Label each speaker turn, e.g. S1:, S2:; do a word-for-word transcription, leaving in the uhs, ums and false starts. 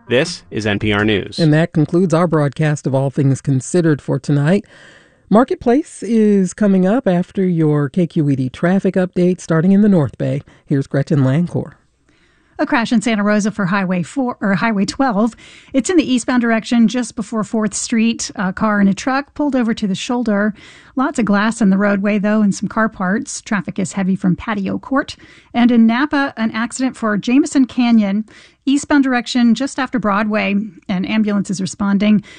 S1: This is N P R News.
S2: And that concludes our broadcast of All Things Considered for tonight. Marketplace is coming up after your K Q E D traffic update starting in the North Bay. Here's Gretchen Lancourt.
S3: A crash in Santa Rosa for Highway four or Highway twelve. It's in the eastbound direction just before fourth Street. A car and a truck pulled over to the shoulder. Lots of glass in the roadway, though, and some car parts. Traffic is heavy from Patio Court. And in Napa, an accident for Jameson Canyon, eastbound direction just after Broadway. An ambulance is responding.